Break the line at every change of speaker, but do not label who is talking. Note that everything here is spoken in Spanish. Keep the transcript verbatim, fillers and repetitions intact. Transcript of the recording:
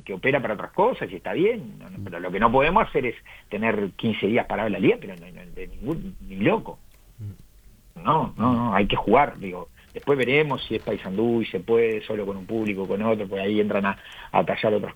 que opera para otras cosas y está bien, no, no, pero lo que no podemos hacer es tener quince días parado la liga, pero no, no, de ningún, ni loco. No, no, no, hay que jugar, digo. Después veremos si es Paysandú y se puede solo con un público, con otro, pues ahí entran a, a tallar otras